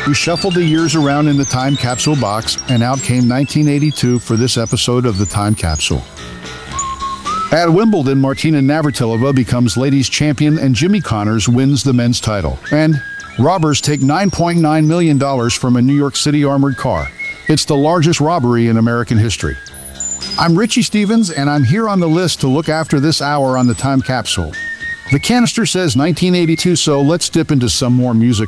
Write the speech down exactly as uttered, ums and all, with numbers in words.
We shuffled the years around in the time capsule box, and out came nineteen eighty-two for this episode of the Time Capsule. At Wimbledon, Martina Navratilova becomes ladies champion and Jimmy Connors wins the men's title. And robbers take nine point nine million dollars from a New York City armored car. It's the largest robbery in American history. I'm Richie Stevens, and I'm here on the list to look after this hour on the Time Capsule. The canister says nineteen eighty-two, so let's dip into some more music.